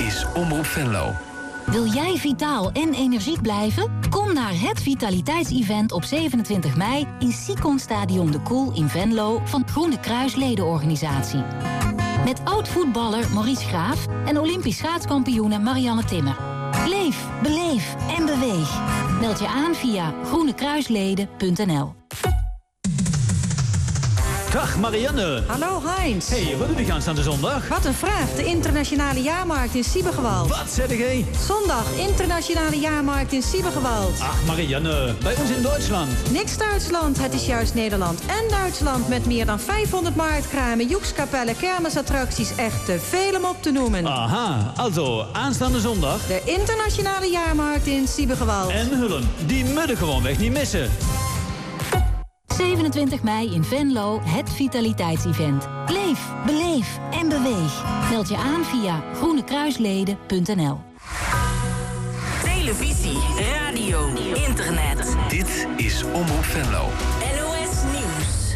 is Omroep Venlo. Wil jij vitaal en energiek blijven? Kom naar het vitaliteitsevent op 27 mei in Sicon Stadion de Koel in Venlo van Groene Kruis ledenorganisatie. Met oud-voetballer Maurice Graaf en Olympisch schaatskampioene Marianne Timmer. Leef, beleef en beweeg. Meld je aan via groenekruisleden.nl. Dag Marianne. Hallo Heinz. Hey, wat doe je aanstaande zondag? Wat een vraag. De internationale jaarmarkt in Siebergewald. Wat zeg jij? Zondag, internationale jaarmarkt in Siebergewald. Ach Marianne, bij ons in Duitsland. Niks Duitsland, het is juist Nederland en Duitsland. Met meer dan 500 marktkramen, joekskapellen, kermisattracties. Echt te veel om op te noemen. Aha, also aanstaande zondag. De internationale jaarmarkt in Siebergewald. En Hullen, die moeten gewoon weg niet missen. 27 mei in Venlo, het vitaliteitsevent. Leef, beleef en beweeg. Meld je aan via groenekruisleden.nl. Televisie, radio, internet. Dit is Omroep Venlo. NOS Nieuws.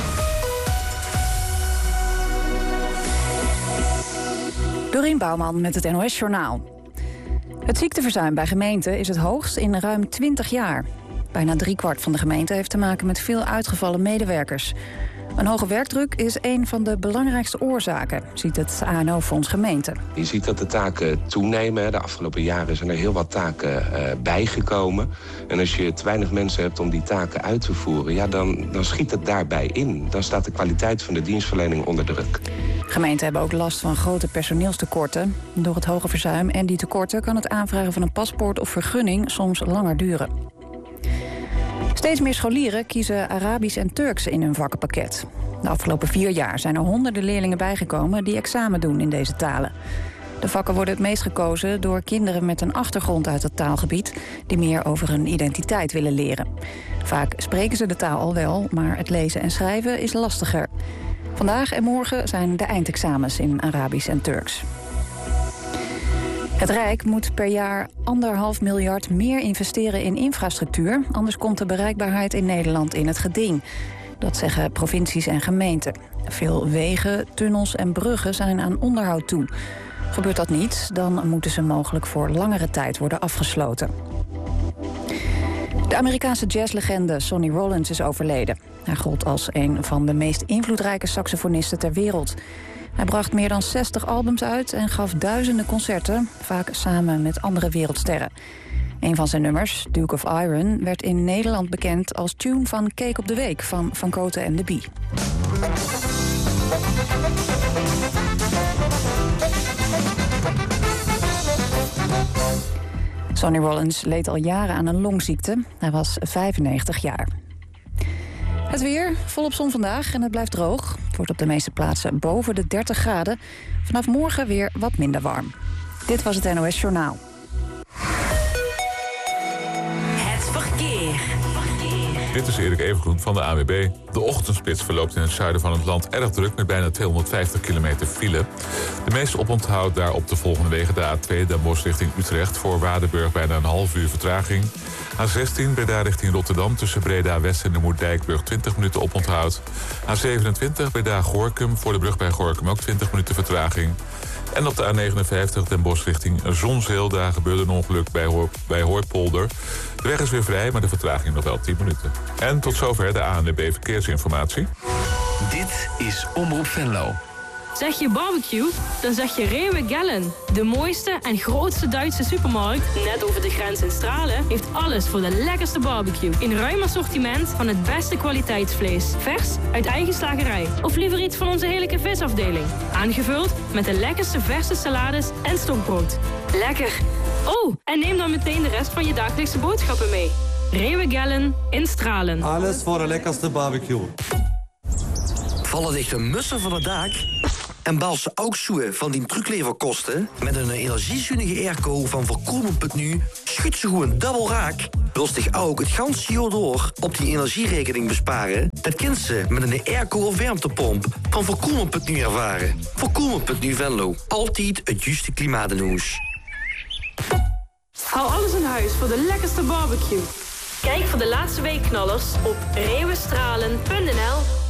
Dorien Bouwman met het NOS Journaal. Het ziekteverzuim bij gemeenten is het hoogst in ruim 20 jaar. Bijna 3/4 van de gemeente heeft te maken met veel uitgevallen medewerkers. Een hoge werkdruk is een van de belangrijkste oorzaken, ziet het ANO-fonds Gemeente. Je ziet dat de taken toenemen. De afgelopen jaren zijn er heel wat taken bijgekomen. En als je te weinig mensen hebt om die taken uit te voeren, ja, dan schiet het daarbij in. Dan staat de kwaliteit van de dienstverlening onder druk. Gemeenten hebben ook last van grote personeelstekorten. Door het hoge verzuim en die tekorten kan het aanvragen van een paspoort of vergunning soms langer duren. Steeds meer scholieren kiezen Arabisch en Turks in hun vakkenpakket. De afgelopen 4 jaar zijn er honderden leerlingen bijgekomen die examen doen in deze talen. De vakken worden het meest gekozen door kinderen met een achtergrond uit het taalgebied die meer over hun identiteit willen leren. Vaak spreken ze de taal al wel, maar het lezen en schrijven is lastiger. Vandaag en morgen zijn de eindexamens in Arabisch en Turks. Het Rijk moet per jaar 1,5 miljard meer investeren in infrastructuur. Anders komt de bereikbaarheid in Nederland in het geding. Dat zeggen provincies en gemeenten. Veel wegen, tunnels en bruggen zijn aan onderhoud toe. Gebeurt dat niet, dan moeten ze mogelijk voor langere tijd worden afgesloten. De Amerikaanse jazzlegende Sonny Rollins is overleden. Hij gold als een van de meest invloedrijke saxofonisten ter wereld. Hij bracht meer dan 60 albums uit en gaf duizenden concerten, vaak samen met andere wereldsterren. Een van zijn nummers, Duke of Iron, werd in Nederland bekend als tune van Cake op de Week van Van Cote en de Bie. Sonny Rollins leed al jaren aan een longziekte. Hij was 95 jaar. Het weer, volop zon vandaag en het blijft droog. Het wordt op de meeste plaatsen boven de 30 graden. Vanaf morgen weer wat minder warm. Dit was het NOS Journaal. Het verkeer. Dit is Erik Evengroen van de ANWB. De ochtendspits verloopt in het zuiden van het land erg druk met bijna 250 kilometer file. De meeste oponthoud daar op de volgende wegen: de A2 Den Bosch richting Utrecht, voor Waardenburg bijna een half uur vertraging. A16 Breda richting Rotterdam tussen Breda West en de Moerdijkbrug 20 minuten oponthoud. A27 Breda Gorinchem voor de brug bij Gorinchem ook 20 minuten vertraging. En op de A59 Den Bosch richting Zonzeel, daar gebeurde een ongeluk bij Hooipolder. De weg is weer vrij, maar de vertraging nog wel 10 minuten. En tot zover de ANWB Verkeersinformatie. Dit is Omroep Venlo. Zeg je barbecue? Dan zeg je Rewe Gellen. De mooiste en grootste Duitse supermarkt, net over de grens in Stralen, heeft alles voor de lekkerste barbecue. In ruim assortiment van het beste kwaliteitsvlees. Vers uit eigen slagerij. Of liever iets van onze heerlijke visafdeling. Aangevuld met de lekkerste verse salades en stokbrood. Lekker! Oh, en neem dan meteen de rest van je dagelijkse boodschappen mee. Rewe Gellen in Stralen. Alles voor de lekkerste barbecue. Vallen dichte mussen van het dak? En bal ze ook zoe van die trucleverkosten? Met een energiezuinige airco van Voorkomen.nu schudt ze gewoon dubbel raak. Wil zich ook het ganse jaar door op die energierekening besparen? Dat kunt ze met een airco of warmtepomp van Voorkomen.nu ervaren. Voorkomen.nu Venlo. Altijd het juiste klimaatnieuws. Hou alles in huis voor de lekkerste barbecue. Kijk voor de laatste weekknallers op rewestralen.nl.